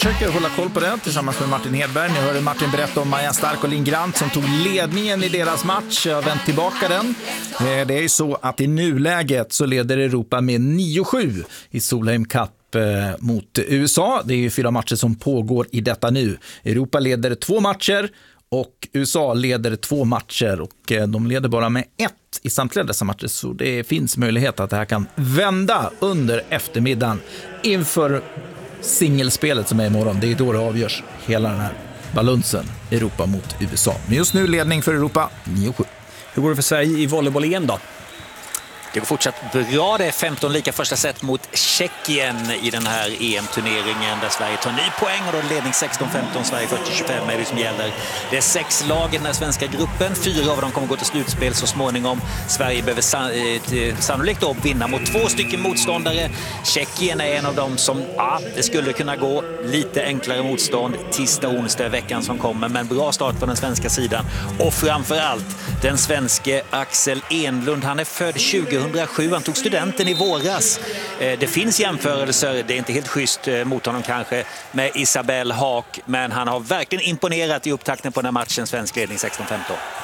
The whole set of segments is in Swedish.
Försöker hålla koll på det tillsammans med Martin Hedberg. Ni hörde Martin berätta om Maja Stark och Linn Grant som tog ledningen i deras match. Jag har vänt tillbaka den. Det är ju så att i nuläget så leder Europa med 9-7 i Solheim Cup mot USA. Det är ju 4 matcher som pågår i detta nu. Europa leder 2 matcher och USA leder 2 matcher och de leder bara med 1 i samtliga dessa matcher, så det finns möjlighet att det här kan vända under eftermiddagen inför singelspelet som är imorgon. Det är då det avgörs hela den här balansen Europa mot USA. Men just nu ledning för Europa 9-7. Hur går det för Sverige i volleyboll igen då? Det går fortsatt bra. Det är 15 lika första set mot Tjeckien i den här EM-turneringen där Sverige tar ny poäng och då ledning 16-15, Sverige 40-25 är det som gäller. Det är 6 lag i den här svenska gruppen. 4 av dem kommer gå till slutspel så småningom. Sverige behöver sannolikt då vinna mot 2 stycken motståndare. Tjeckien är en av dem som det skulle kunna gå lite enklare motstånd tisdag och onsdag i veckan som kommer, men bra start på den svenska sidan. Och framförallt den svenske Axel Enlund, han är född 2007, han tog studenten i våras. Det finns jämförelser, det är inte helt schysst mot honom kanske, med Isabelle Haak, men han har verkligen imponerat i upptakten på den här matchen, svensk ledning 16-15.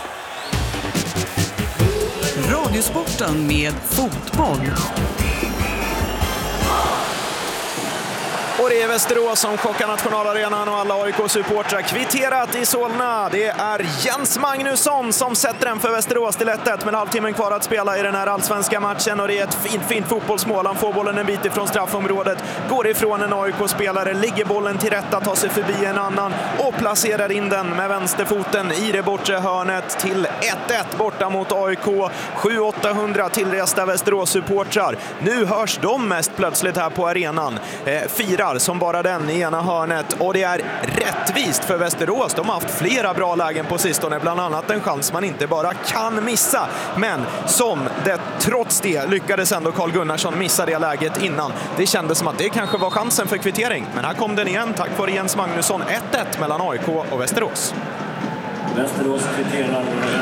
Radiosporten med fotboll. Och det är Västerås som chockar nationalarenan och alla AIK-supportrar kvitterat i Solna. Det är Jens Magnusson som sätter den för Västerås till 1-1 med halvtimmen kvar att spela i den här allsvenska matchen. Och det är ett fint fotbollsmål. Han får bollen en bit ifrån straffområdet, går ifrån en AIK-spelare, ligger bollen till rätta, tar sig förbi en annan och placerar in den med vänsterfoten i det bortre hörnet till 1-1 borta mot AIK. 700-800 tillresta Västerås-supportrar. Nu hörs de mest plötsligt här på arenan. Firar som bara den i ena hörnet, och det är rättvist för Västerås. De har haft flera bra lägen på sistone, bland annat en chans man inte bara kan missa, men som det trots det lyckades ändå Carl Gunnarsson missa det läget innan. Det kändes som att det kanske var chansen för kvittering, men här kom den igen tack vare Jens Magnusson. 1-1 mellan AIK och Västerås. Västerås kvitterar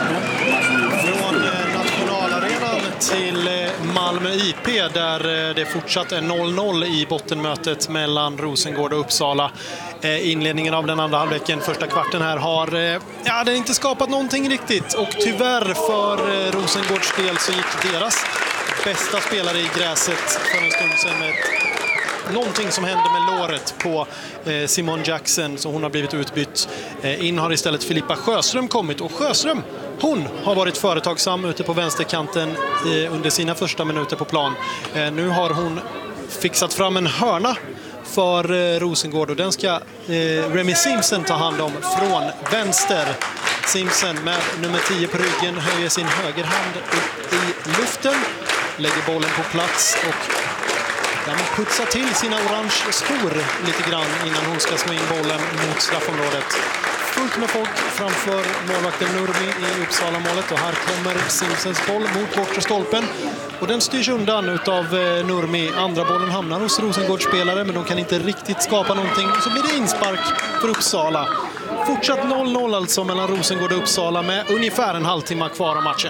från nationalarenan till Malmö IP där det fortsatt är 0-0 i bottenmötet mellan Rosengård och Uppsala. Inledningen av den andra halvleken, första kvarten här, har det har inte skapat någonting riktigt, och tyvärr för Rosengårds del så gick deras bästa spelare i gräset för en stund sedan med någonting som hände med låret på Simon Jackson, så hon har blivit utbytt. In har istället Filippa Sjöström kommit, och Sjöström, hon har varit företagsam ute på vänsterkanten under sina första minuter på plan. Nu har hon fixat fram en hörna för Rosengård, och den ska Remy Simpson ta hand om från vänster. Simpson med nummer 10 på ryggen höjer sin högerhand upp i luften, lägger bollen på plats och putsar till sina orange skor lite grann innan hon ska slå in bollen mot straffområdet. Fullt med folk framför målvakten Nurmi i Uppsala-målet, och här kommer Simpsons boll mot bortre stolpen. Och den styrs undan utav Nurmi. Andra bollen hamnar hos Rosengårdsspelare, men de kan inte riktigt skapa någonting. Så blir det inspark för Uppsala. Fortsatt 0-0 alltså mellan Rosengård och Uppsala med ungefär en halvtimme kvar av matchen.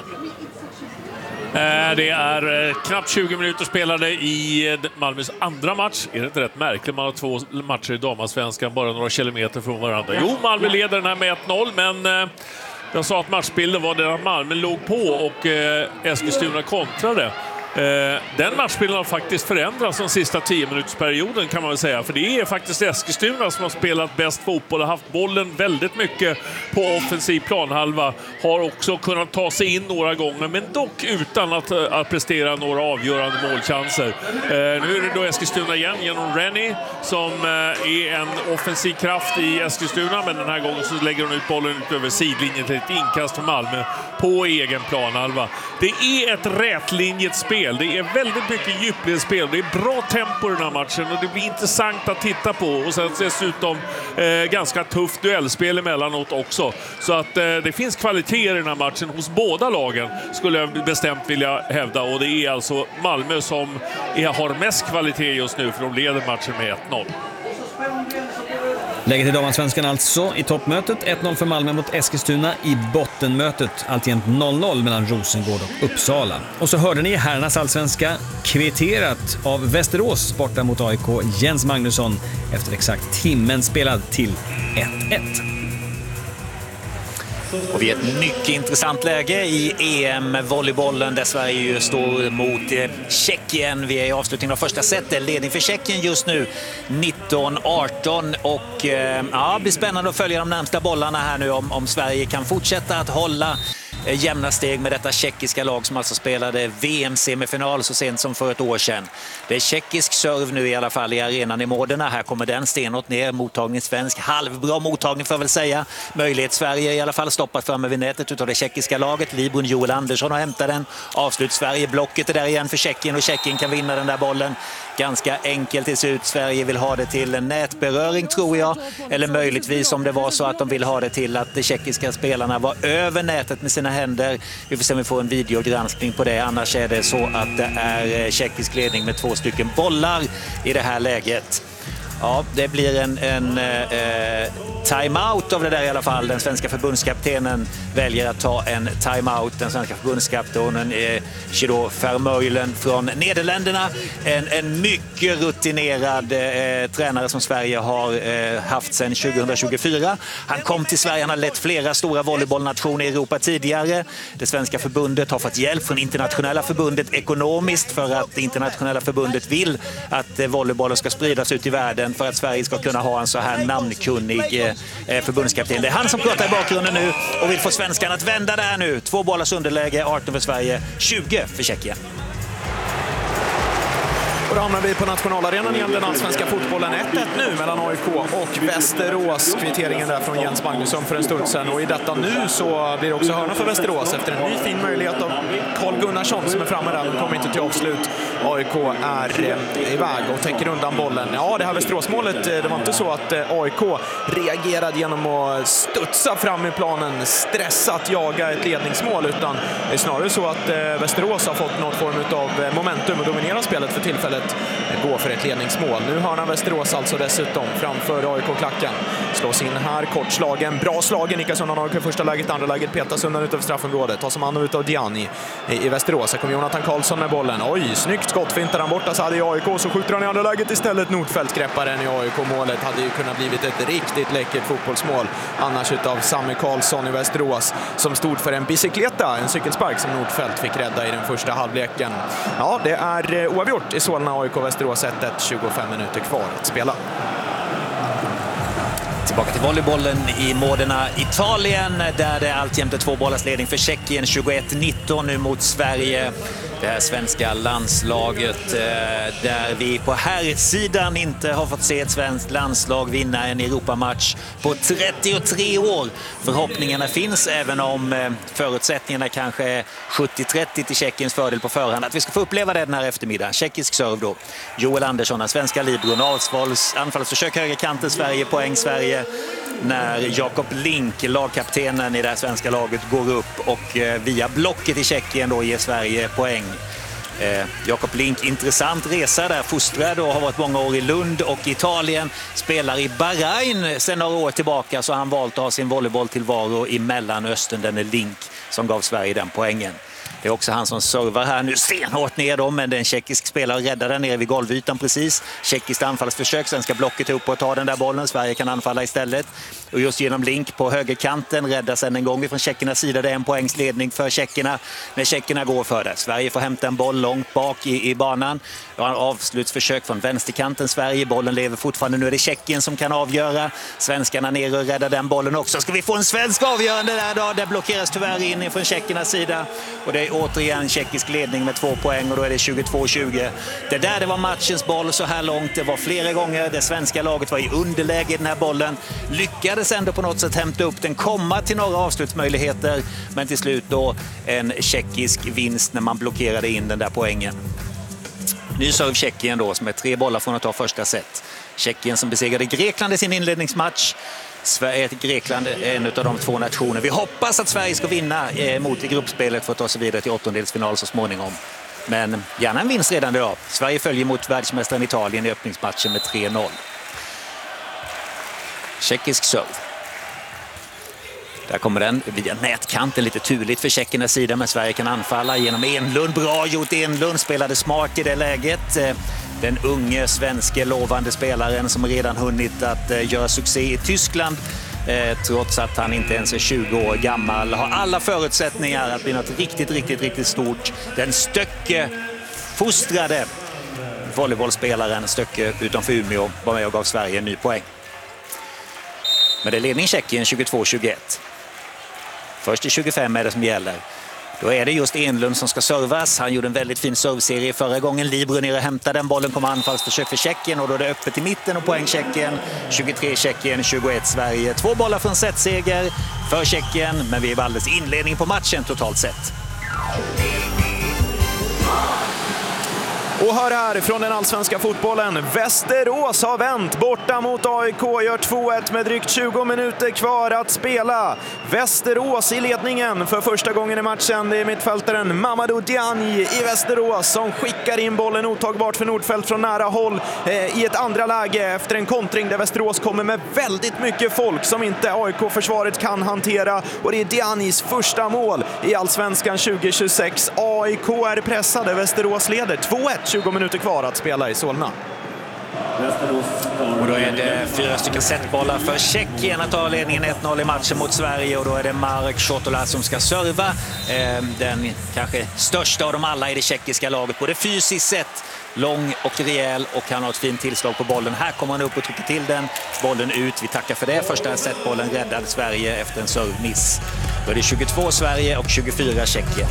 Det är knappt 20 minuter spelade i Malmös andra match. Är det inte rätt märkligt? Man har 2 matcher i damallsvenskan bara några kilometer från varandra. Jo, Malmö leder den här med 1-0, men jag sa att matchbilden var där Malmö låg på och Eskilstuna kontrade. Den matchbilden har faktiskt förändrats de sista 10-minutersperioden, kan man väl säga. För det är faktiskt Eskilstuna som har spelat bäst fotboll och haft bollen väldigt mycket på offensiv planhalva. Har också kunnat ta sig in några gånger, men dock utan att prestera några avgörande målchanser. Nu är det då Eskilstuna igen genom Rennie som är en offensiv kraft i Eskilstuna, men den här gången så lägger hon ut bollen ut över sidlinjen till ett inkast för Malmö på egen planhalva. Det är ett rätlinjet spel. Det är väldigt mycket djupledsspel. Det är bra tempo i den här matchen och det blir intressant att titta på. Och sen dessutom ganska tufft duellspel emellanåt också. Så att det finns kvalitet i den här matchen hos båda lagen, skulle jag bestämt vilja hävda. Och det är alltså Malmö som har mest kvalitet just nu, för de leder matchen med 1-0. Läget i damallsvenskan alltså i toppmötet. 1-0 för Malmö mot Eskilstuna. I bottenmötet alltjämt 0-0 mellan Rosengård och Uppsala. Och så hörde ni herrarnas allsvenska kvitterat av Västerås borta mot AIK. Jens Magnusson efter exakt timmen spelad till 1-1. Och vi är ett mycket intressant läge i EM-volleybollen där Sverige ju står mot Tjeckien. Vi är i avslutningen av första setet. Ledning för Tjeckien just nu 19-18 och det blir spännande att följa de närmsta bollarna här nu om Sverige kan fortsätta att hålla jämna steg med detta tjeckiska lag som alltså spelade VM-semifinal så sent som för ett år sedan. Det är tjeckisk serv nu i alla fall i arenan i Modena. Här kommer den stenåt ner, mottagning svensk. Halvbra mottagning får jag väl säga. Möjlighet Sverige i alla fall stoppat framme vid nätet utav det tjeckiska laget. Libron Joel Andersson har hämtat den. Avslut Sverige, blocket är där igen för Tjeckien och Tjeckien kan vinna den där bollen. Ganska enkelt till ut. Sverige vill ha det till en nätberöring tror jag. Eller möjligtvis om det var så att de vill ha det till att de tjeckiska spelarna var över nätet med sina händer. Vi får se om vi får en videogranskning på det. Annars är det så att det är tjeckisk ledning med 2 stycken bollar i det här läget. Ja, det blir en timeout av det där i alla fall. Den svenska förbundskaptenen väljer att ta en timeout. Den svenska förbundskaptenen Chido Vermeulen från Nederländerna. En mycket rutinerad tränare som Sverige har haft sedan 2024. Han kom till Sverige, han har lett flera stora volleybollnationer i Europa tidigare. Det svenska förbundet har fått hjälp från internationella förbundet ekonomiskt för att det internationella förbundet vill att volleybollen ska spridas ut i världen för att Sverige ska kunna ha en så här namnkunnig förbundskapten. Det är han som pratar i bakgrunden nu och vill få svenskarna att vända där nu. 2 bollars underläge, 18 för Sverige, 20 för Tjeckien. Och då hamnar vi på nationalarenan igen, den allsvenska fotbollen. 1-1 nu mellan AIK och Västerås. Kvitteringen där från Jens Magnusson för en stund sedan. Och i detta nu så blir det också hörna för Västerås efter en ny fin möjlighet av Carl Gunnarsson som är framme där men kommer inte till avslut. AIK är iväg och täcker undan bollen. Ja, det här Västeråsmålet, det var inte så att AIK reagerade genom att studsa fram i planen, stressat jaga ett ledningsmål, utan det är snarare så att Västerås har fått någon form av momentum och dominerar spelet för tillfället. Gå för ett ledningsmål. Nu hörnar Västerås alltså dessutom framför AIK-klacken. Slås in här, kortslagen, bra slagen. Nickas undan AIK i första läget, andra läget petas undan utöver straffområdet. Tas som hand utav Diani i Västerås. Här kommer Jonathan Karlsson med bollen. Oj, snyggt skott, fintar han borta så hade AIK, så skjuter han i andra läget istället. Nordfeldt greppar den i AIK-målet. Hade ju kunnat blivit ett riktigt läckert fotbollsmål annars utav Samme Karlsson i Västerås som stod för en bicykleta, en cykelspark som Nordfeldt fick rädda i den första halvleken. Ja, det är oavgjort i Solna AIK Västerås 1-1, 25 minuter kvar att spela. Tillbaka till volleybollen i Modena, Italien, där det alltjämt är 2 bollars ledning för Tjeckien, 21-19 nu mot Sverige. Det här svenska landslaget där vi på här sidan inte har fått se ett svenskt landslag vinna en Europamatch på 33 år. Förhoppningarna finns, även om förutsättningarna kanske är 70-30 till Tjeckiens fördel på förhand, att vi ska få uppleva det den här eftermiddagen. Tjeckisk serv då. Joel Andersson, den svenska libron, anfallsförsök högerkanten, Sverige, poäng Sverige. När Jakob Link, lagkaptenen i det här svenska laget, går upp och via blocket i Tjeckien då ger Sverige poäng. Jakob Link, intressant resa där, fostrad och har varit många år i Lund och Italien, spelar i Bahrain sedan några år tillbaka, så han valt att ha sin volleybolltillvaro i Mellanöstern. Den är Link som gav Sverige den poängen. Det är också han som servar här nu stenhårt ner dem, men det är en tjeckisk spelare räddar den nere vid golvytan precis. Tjeckiskt anfallsförsök, svenska blocket upp och ta den där bollen. Sverige kan anfalla istället. Och just genom Link på högerkanten räddas en gång från tjeckernas sida. Det är en poängsledning för tjeckerna när tjeckerna går för det. Sverige får hämta en boll långt bak i banan. Och avslutsförsök från vänsterkanten Sverige. Bollen lever fortfarande. Nu är det Tjeckien som kan avgöra. Svenskarna ner och räddar den bollen också. Ska vi få en svensk avgörande där då? Det blockeras tyvärr in från tjeckernas sida. Och det är återigen tjeckisk ledning med 2 poäng och då är det 22-20. Det var matchens boll så här långt. Det var flera gånger det svenska laget var i underläge i den här bollen. Lyckades ändå på något sätt hämta upp den, komma till några avslutsmöjligheter, men till slut då en tjeckisk vinst när man blockerade in den där poängen. Ny serv Tjeckien då, som är 3 bollar från att ta första set. Tjeckien som besegrade Grekland i sin inledningsmatch. Grekland är en av de 2 nationer vi hoppas att Sverige ska vinna mot i gruppspelet för att ta sig vidare till 8-delsfinal så småningom. Men gärna en vinst redan idag. Sverige följer mot världsmästaren Italien i öppningsmatchen med 3-0. Tjeckisk serve. Där kommer den via nätkanten, lite turligt för tjeckernas sida, men Sverige kan anfalla genom Enlund. Bra gjort, Enlund spelade smart i det läget. Den unge svenske lovande spelaren som redan hunnit att göra succé i Tyskland, trots att han inte ens är 20 år gammal, har alla förutsättningar att bli något riktigt stort. Den Stöcke fostrade volleybollspelaren Stöcke utanför Umeå var med och gav Sverige en ny poäng. Men det är ledning Tjeckien 22-21. Först i 25 är det som gäller. Då är det just Enlund som ska servas. Han gjorde en väldigt fin serveserie förra gången. Libro ner och hämtar den. Bollen kommer anfallsförsök för Tjeckien och då är det öppet i mitten och poäng Tjeckien. 23 Tjeckien, 21 Sverige. 2 bollar från setseger för Tjeckien, men vi är alldeles inledning på matchen totalt sett. Och hör här från den allsvenska fotbollen. Västerås har vänt borta mot AIK, gör 2-1 med drygt 20 minuter kvar att spela. Västerås i ledningen för första gången i matchen. Det är mittfältaren Mamadou Diagne i Västerås som skickar in bollen otagbart för Nordfeldt från nära håll i ett andra läge efter en kontring där Västerås kommer med väldigt mycket folk som inte AIK-försvaret kan hantera. Och det är Diagnes första mål i Allsvenskan 2026. AIK är pressade, Västerås leder 2-1. 20 minuter kvar att spela i Solna. Och då är det 4 stycken setbollar för Tjeckien att ta ledningen 1-0 i matchen mot Sverige. Och då är det Marek Shotola som ska serva. Den kanske största av dem alla i det tjeckiska laget. Både fysiskt sett, lång och rejäl, och han har ett fint tillslag på bollen. Här kommer han upp och trycker till den. Bollen ut, vi tackar för det. Första setbollen räddade Sverige efter en servmiss. Då är det 22 Sverige och 24 Tjeckien.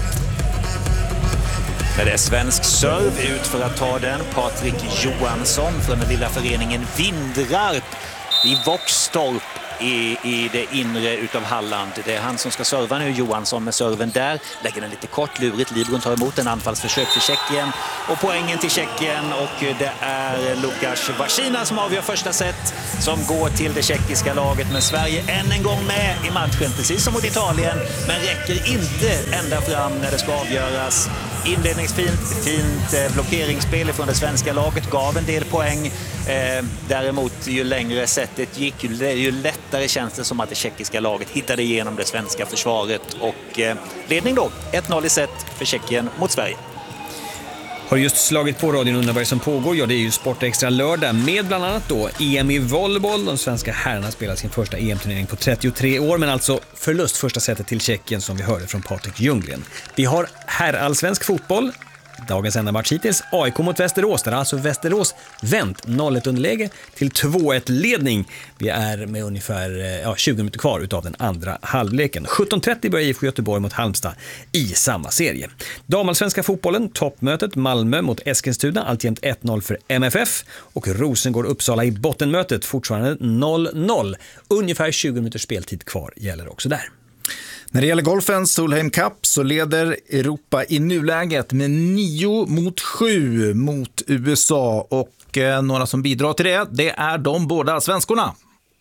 Men det är svensk serve ut för att ta den. Patrik Johansson från den lilla föreningen Vindrarp i Våxtorp i det inre utav Halland. Det är han som ska serva nu, Johansson med serven där. Lägger den lite kort, lurigt. Libron tar emot en anfallsförsök för Tjeckien. Och poängen till Tjeckien, och det är Lukas Vasina som avgör första set, som går till det tjeckiska laget. Men Sverige än en gång med i matchen, precis som mot Italien, men räcker inte ända fram när det ska avgöras. Inledningsfint blockeringsspel från det svenska laget gav en del poäng. Däremot ju längre sättet gick, ju lättare känns det som att det tjeckiska laget hittade igenom det svenska försvaret. Och ledning då, 1-0 i set för Tjeckien mot Sverige. Har just slagit på radion undrar vad det som pågår. Ja, det är ju Sportextra lördag med bland annat då EM i volleyboll. De svenska herrarna spelar sin första EM-turnering på 33 år, men alltså förlust första sättet till Tjeckien som vi hörde från Patrik Ljunggren. Vi har herrallsvensk fotboll. Dagens enda match hittills, AIK mot Västerås. Där har alltså Västerås vänt 0-1 underläge till 2-1 ledning. Vi är med ungefär 20 minuter kvar utav den andra halvleken. 17:30 börjar IFK Göteborg mot Halmstad i samma serie. Damallsvenska fotbollen, toppmötet Malmö mot Eskilstuna, alltjämt 1-0 för MFF. Och Rosengård Uppsala i bottenmötet, fortfarande 0-0. Ungefär 20 minuters speltid kvar gäller också där. När det gäller golfens Solheim Cup så leder Europa i nuläget med 9-7 mot USA, och några som bidrar till det är de båda svenskorna.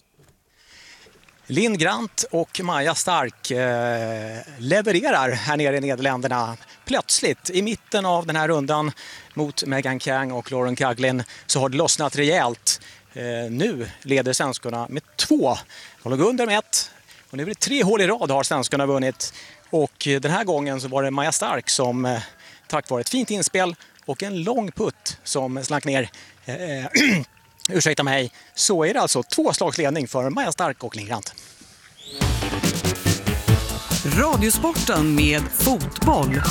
Linn Grant och Maja Stark levererar här nere i Nederländerna. Plötsligt i mitten av den här rundan mot Megan Kang och Lauren Caglin så har det lossnat rejält. Nu leder svenskorna med 2. De låg under med 1. Och nu är det 3 hål i rad har svenskarna vunnit. Och den här gången så var det Maja Stark som tack vare ett fint inspel och en lång putt som slank ner. Ursäkta mig. Så är det alltså 2 slagsledning för Maja Stark och Linn Grant. Radiosporten med fotboll.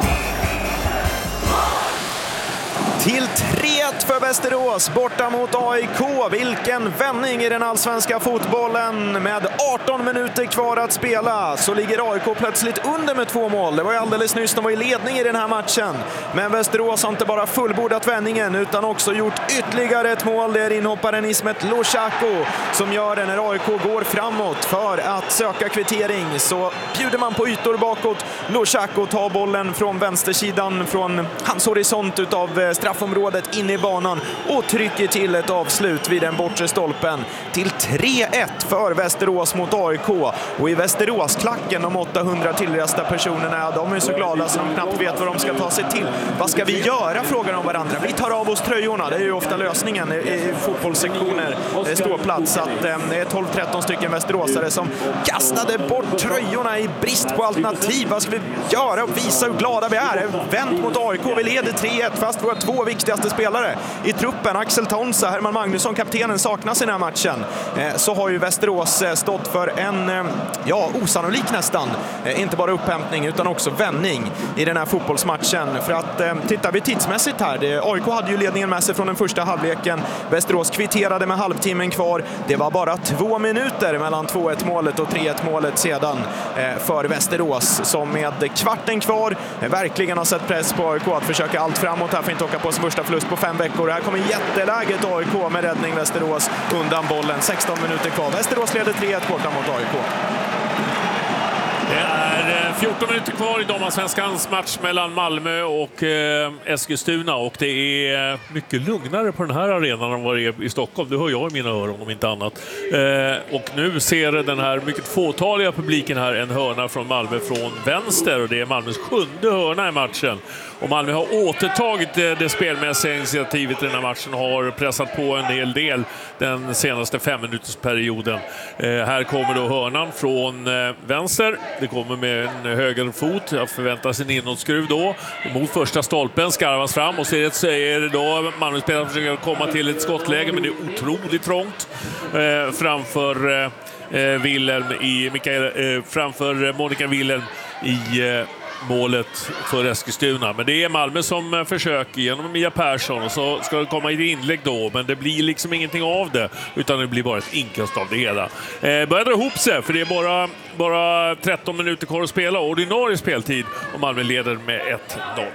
Till 3-1 för Västerås borta mot AIK. Vilken vändning i den allsvenska fotbollen. Med 18 minuter kvar att spela så ligger AIK plötsligt under med 2 mål. Det var ju alldeles nyss, de var i ledning i den här matchen. Men Västerås har inte bara fullbordat vändningen utan också gjort ytterligare ett mål. Det är inhopparen Ismet Loshako som gör det när AIK går framåt för att söka kvittering. Så bjuder man på ytor bakåt. Loshako tar bollen från vänstersidan från hans horisont utav straff straffområdet in i banan och trycker till ett avslut vid den bortre stolpen till 3-1 för Västerås mot AIK. Och i Västerås-klacken, de 800 tillresta personerna, de är så glada så de knappt vet vad de ska ta sig till. Vad ska vi göra, frågar de varandra. Vi tar av oss tröjorna, det är ju ofta lösningen i fotbollssektioner, ståplats, att det är 12-13 stycken västeråsare som kastade bort tröjorna i brist på alternativ. Vad ska vi göra och visa hur glada vi är? Vänt mot AIK, vi leder 3-1 fast våra två viktigaste spelare i truppen, Axel Tonsa, Herman Magnusson, kaptenen, saknas i den här matchen. Så har ju Västerås stått för en, osannolik nästan, inte bara upphämtning utan också vändning i den här fotbollsmatchen. För att tittar vi tidsmässigt här, AIK hade ju ledningen med sig från den första halvleken. Västerås kvitterade med halvtimmen kvar. Det var bara 2 minuter mellan 2-1 målet och 3-1 målet sedan för Västerås, som med kvarten kvar verkligen har sett press på AIK att försöka allt framåt här för att inte åka på sin första förlust på 5 veckor. Här kommer jätteläget AIK med räddning Västerås undan bollen. 16 minuter kvar. Västerås leder 3-1 borta mot AIK. Det är 14 minuter kvar i damallsvenskans match mellan Malmö och Eskilstuna, och det är mycket lugnare på den här arenan än vad det är i Stockholm. Det hör jag i mina öron om inte annat. Och nu ser den här mycket fåtaliga publiken här en hörna från Malmö från vänster, och det är Malmös 7:e hörna i matchen. Och Malmö har återtagit det spelmässiga initiativet i den här matchen och har pressat på en hel del den senaste 5-minutersperioden. Här kommer då hörnan från vänster. Det kommer med en höger fot. Jag förväntar sig en inåtskruv då. Mot första stolpen skarvas fram, och så är det då Malmö-spelaren försöker komma till ett skottläge, men det är otroligt trångt framför framför Monica Wilhelm i målet för Eskilstuna. Men det är Malmö som försöker genom Mia Persson, och så ska det komma i inlägg då, men det blir liksom ingenting av det, utan det blir bara ett inkast av det hela. Börjar dra ihop sig, för det är bara 13 minuter kvar att spela, ordinarie speltid, och Malmö leder med 1-0.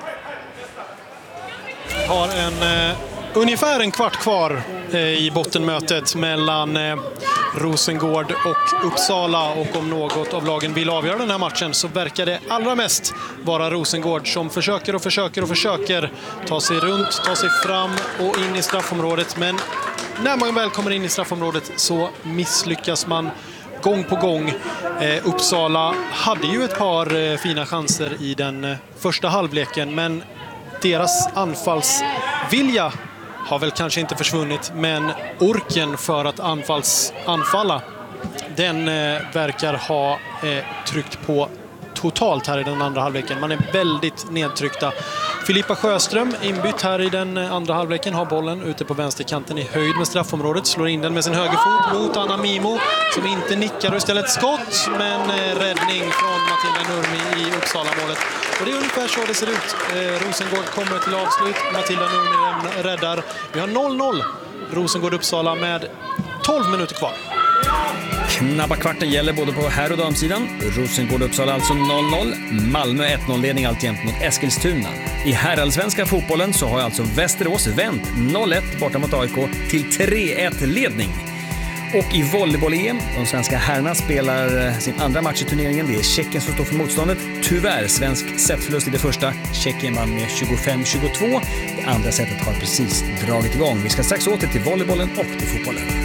Har ungefär en kvart kvar i bottenmötet mellan Rosengård och Uppsala, och om något av lagen vill avgöra den här matchen så verkar det allra mest vara Rosengård som försöker ta sig runt, ta sig fram och in i straffområdet, men när man väl kommer in i straffområdet så misslyckas man gång på gång. Uppsala hade ju ett par fina chanser i den första halvleken, men deras anfallsvilja har väl kanske inte försvunnit, men orken för att anfalla, den verkar ha tryckt på totalt här i den andra halvleken. Man är väldigt nedtryckta. Filippa Sjöström, inbytt här i den andra halvleken, har bollen ute på vänsterkanten i höjd med straffområdet. Slår in den med sin högerfot mot Anna Mimo, som inte nickar och istället skott. Men räddning från Matilda Nurmi i Uppsala-målet. Och det är ungefär så det ser ut. Rosengård kommer till avslut. Matilda Nurmi räddar. Vi har 0-0. Rosengård-Uppsala med 12 minuter kvar. Knappa kvarten gäller både på här- och damsidan. Rosengård-Uppsala alltså 0-0. Malmö 1-0-ledning alltjämt mot Eskilstuna. I herrallsvenska fotbollen så har alltså Västerås vänt 0-1 borta mot AIK till 3-1-ledning. Och i volleyboll-EM, de svenska herrarna spelar sin andra match i turneringen. Det är Tjeckien som står för motståndet. Tyvärr svensk setförlust i det första. Tjeckien vann med 25-22. Det andra setet har precis dragit igång. Vi ska strax åter till volleybollen och till fotbollen.